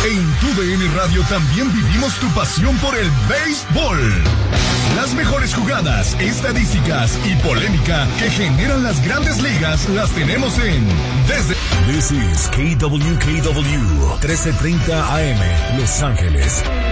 En TUDN Radio también vivimos tu pasión por el béisbol. Las mejores jugadas, estadísticas y polémica que generan las grandes ligas las tenemos en Desde... This is KWKW 1330 AM, Los Ángeles.